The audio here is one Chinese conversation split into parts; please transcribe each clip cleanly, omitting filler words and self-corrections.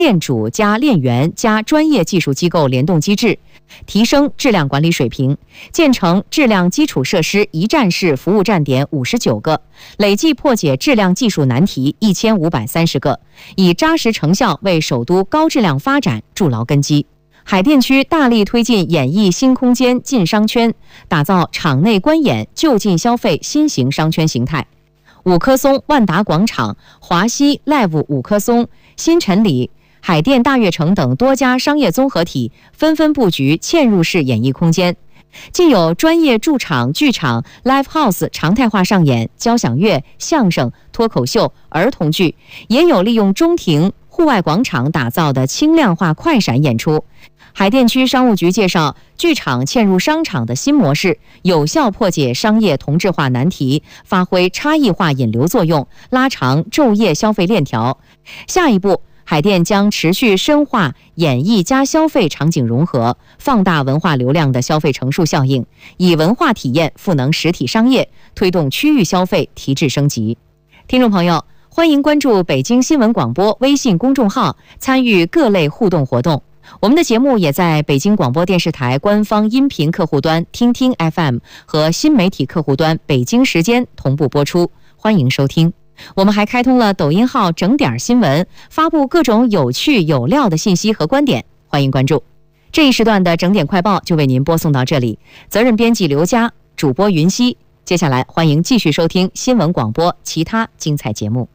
链主加链源加专业技术机构联动机制，提升质量管理水平，建成质量基础设施一站式服务站点59个，累计破解质量技术难题1530个，以扎实成效为首都高质量发展筑牢根基。海淀区大力推进演绎新空间进商圈，打造场内观演就近消费新型商圈形态。五棵松万达广场、华西 Live 五棵松、新城里、海淀大悦城等多家商业综合体纷纷布局嵌入式演艺空间，既有专业驻场剧场 Live House 常态化上演交响乐、相声、脱口秀、儿童剧，也有利用中庭户外广场打造的轻量化快闪演出。海淀区商务局介绍，剧场嵌入商场的新模式，有效破解商业同质化难题，发挥差异化引流作用，拉长昼夜消费链条。下一步，海淀将持续深化演艺加消费场景融合，放大文化流量的消费乘数效应，以文化体验赋能实体商业，推动区域消费提质升级。听众朋友，欢迎关注北京新闻广播微信公众号，参与各类互动活动。我们的节目也在北京广播电视台官方音频客户端听听 FM 和新媒体客户端北京时间同步播出，欢迎收听。我们还开通了抖音号整点新闻，发布各种有趣有料的信息和观点，欢迎关注。这一时段的整点快报就为您播送到这里，责任编辑刘佳，主播云溪。接下来欢迎继续收听新闻广播其他精彩节目。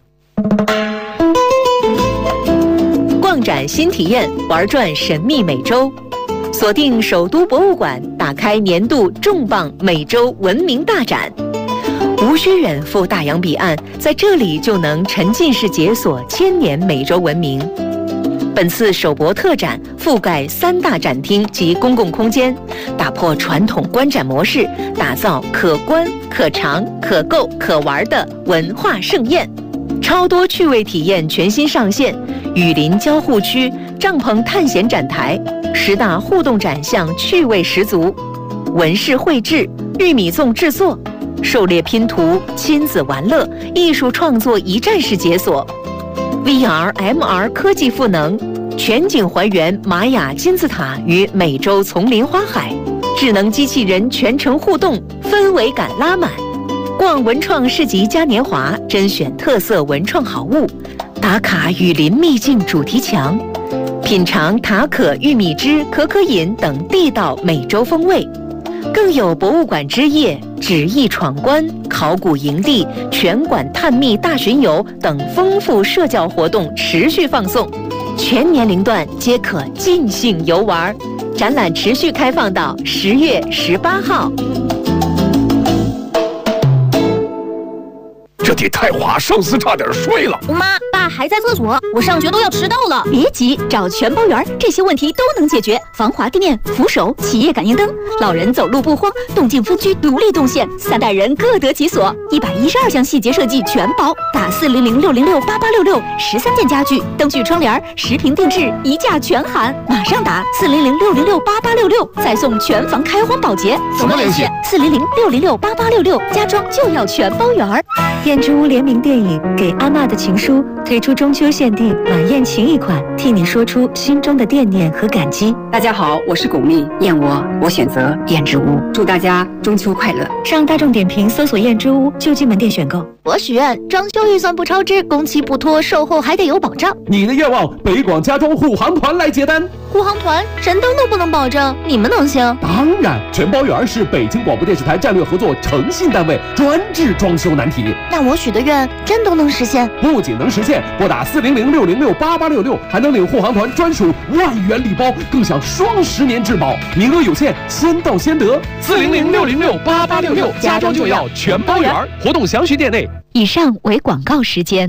逛展新体验，玩转神秘美洲，锁定首都博物馆，打开年度重磅美洲文明大展。无需远赴大洋彼岸，在这里就能沉浸式解锁千年美洲文明。本次首博特展覆盖3大展厅及公共空间，打破传统观展模式，打造可观、可尝、可购、可玩的文化盛宴。超多趣味体验全新上线，雨林交互区、帐篷探险展台，10大互动展项趣味十足，纹饰绘制、玉米粽制作、狩猎拼图、亲子玩乐、艺术创作一站式解锁。VR、MR 科技赋能，全景还原玛雅金字塔与美洲丛林花海，智能机器人全程互动，氛围感拉满。逛文创市集嘉年华，甄选特色文创好物，打卡雨林秘境主题墙，品尝塔可玉米汁、可可饮等地道美洲风味。更有博物馆之夜、纸艺闯关、考古营地、全馆探秘大巡游等丰富社交活动持续放送，全年龄段皆可尽兴游玩。展览持续开放到10月18号。 这得太华上司差点睡了。 妈，爸还在厕所，我上学都要迟到了。 别急，找全包园，这些问题都能解决。防滑地面、扶手、企业感应灯，老人走路不慌，动静分区独立动线，3代人各得其所。112项细节设计全包，打400-606-8866，13件家具、灯具、窗帘，10平定制，一价全含。马上打400-606-8866，再送全房开荒保洁。 怎么联系 ？400-606-8866，家装就要全包园。燕之屋联名电影《给阿嬷的情书》推出中秋限定晚宴情谊款，替你说出心中的惦念和感激。 大家好，我是巩俐，燕我选择燕之屋，祝大家中秋快乐。 上大众点评搜索燕之屋，就近门店选购。 我许愿装修预算不超支，工期不拖，售后还得有保障。 你的愿望，北广家装护航团来接单。 护航团神灯都不能保证，你们能行？ 当然，全包园是北京广播电视台战略合作诚信单位，专治装修难题。 那我许的愿真都能实现？ 不仅能实现，拨打400-606-8866，还能领护航团专属万元礼包，更享双10年质保，名额有限，先到先得。400-606-8866，家装就要全包园，活动详询店内。 以上为广告时间。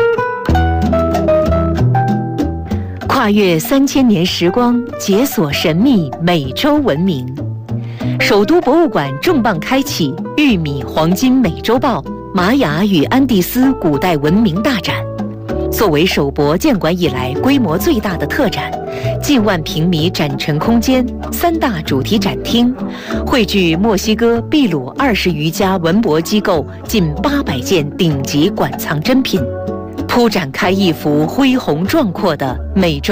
跨越3000年时光，解锁神秘美洲文明。首都博物馆重磅开启玉米黄金美洲豹玛雅与安第斯古代文明大展。作为首博建馆以来规模最大的特展，近万平米展陈空间，3大主题展厅，汇聚墨西哥、秘鲁20余家文博机构近800件顶级馆藏珍品，铺展开一幅恢宏壮阔的美洲